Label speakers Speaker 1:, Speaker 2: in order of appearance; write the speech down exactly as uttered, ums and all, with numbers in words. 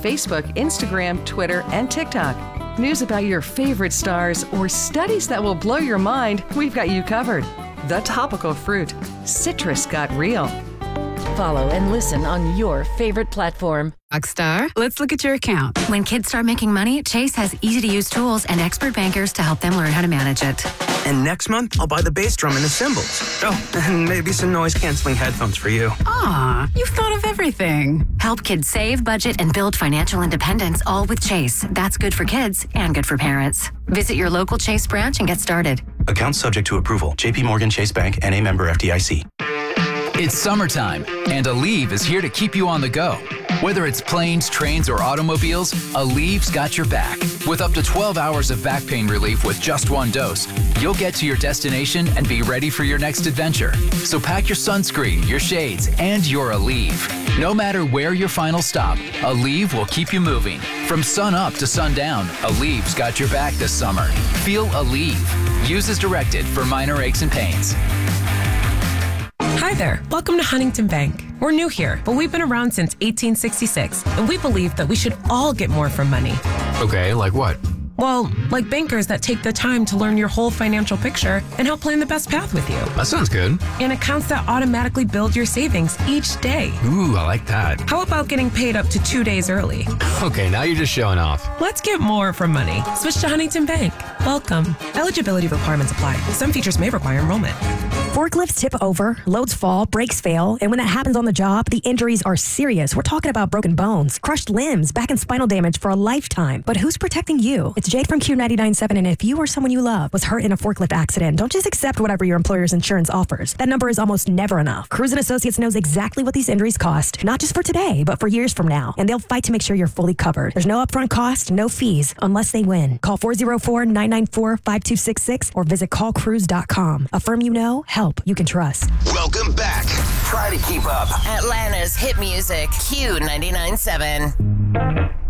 Speaker 1: Facebook, Instagram, Twitter, and TikTok. News about your favorite stars or studies that will blow your mind, we've got you covered. The Topical Fruit. Citrus got real. Follow and listen on your favorite platform.
Speaker 2: Rockstar, let's look at your account.
Speaker 3: When kids start making money, Chase has easy-to-use tools and expert bankers to help them learn how to manage it.
Speaker 4: And next month, I'll buy the bass drum and the cymbals. Oh, and maybe some noise-canceling headphones for you.
Speaker 2: Aw, you've thought of everything.
Speaker 3: Help kids save, budget, and build financial independence, all with Chase. That's good for kids and good for parents. Visit your local Chase branch and get started.
Speaker 5: Account subject to approval. J P Morgan Chase Bank, N A member F D I C.
Speaker 6: It's summertime, and Aleve is here to keep you on the go. Whether it's planes, trains, or automobiles, Aleve's got your back. With up to twelve hours of back pain relief with just one dose, you'll get to your destination and be ready for your next adventure. So pack your sunscreen, your shades, and your Aleve. No matter where your final stop, Aleve will keep you moving. From sun up to sundown, Aleve's got your back this summer. Feel Aleve. Use as directed for minor aches and pains.
Speaker 7: Hi there. Welcome to Huntington Bank. We're new here, but we've been around since eighteen sixty-six, and we believe that we should all get more from money.
Speaker 8: Okay, like what?
Speaker 7: Well, like bankers that take the time to learn your whole financial picture and help plan the best path with you.
Speaker 8: That sounds good.
Speaker 7: And accounts that automatically build your savings each day.
Speaker 8: Ooh, I like that.
Speaker 7: How about getting paid up to two days early?
Speaker 8: Okay, now you're just showing off.
Speaker 7: Let's get more from money. Switch to Huntington Bank. Welcome. Eligibility requirements apply. Some features may require enrollment.
Speaker 9: Forklifts tip over, loads fall, brakes fail, and when that happens on the job, the injuries are serious. We're talking about broken bones, crushed limbs, back and spinal damage for a lifetime. But who's protecting you? It's Jade from Q ninety-nine point seven, and if you or someone you love was hurt in a forklift accident, don't just accept whatever your employer's insurance offers. That number is almost never enough. Cruise and Associates knows exactly what these injuries cost, not just for today, but for years from now, and they'll fight to make sure you're fully covered. There's no upfront cost, no fees, unless they win. Call four oh four, nine nine four, five two six six or visit call cruise dot com. A firm you know, help you can trust.
Speaker 10: Welcome back.
Speaker 11: Try to keep up.
Speaker 12: Atlanta's hit music, Q ninety-nine point seven.